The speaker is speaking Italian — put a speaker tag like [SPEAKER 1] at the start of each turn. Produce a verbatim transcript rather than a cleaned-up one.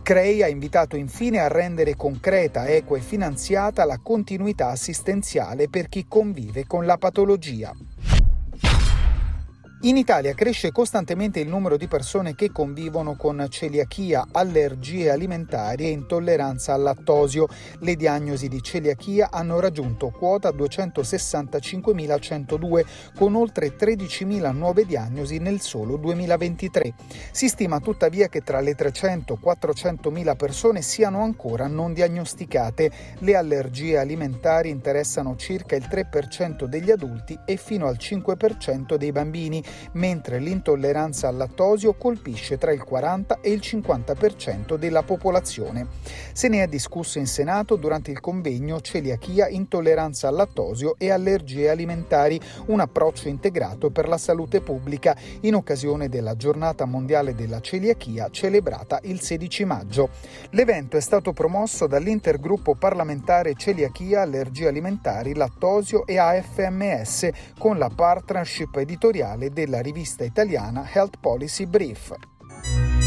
[SPEAKER 1] CREI ha invitato infine a rendere concreta, equa e finanziata la continuità assistenziale per chi convive con la patologia. In Italia cresce costantemente il numero di persone che convivono con celiachia, allergie alimentari e intolleranza al lattosio. Le diagnosi di celiachia hanno raggiunto quota duecentosessantacinquemilacentodue, con oltre tredicimila nuove diagnosi nel solo duemilaventitré. Si stima tuttavia che tra le trecento-quattrocentomila persone siano ancora non diagnosticate. Le allergie alimentari interessano circa il tre per cento degli adulti e fino al cinque per cento dei bambini, mentre l'intolleranza al lattosio colpisce tra il quaranta e il cinquanta per cento della popolazione. Se ne è discusso in Senato durante il convegno Celiachia, intolleranza al lattosio e allergie alimentari, un approccio integrato per la salute pubblica, in occasione della Giornata Mondiale della Celiachia celebrata il sedici maggio. L'evento è stato promosso dall'Intergruppo Parlamentare Celiachia, Allergie Alimentari, Lattosio e A F M S con la partnership editoriale della rivista italiana Health Policy Brief.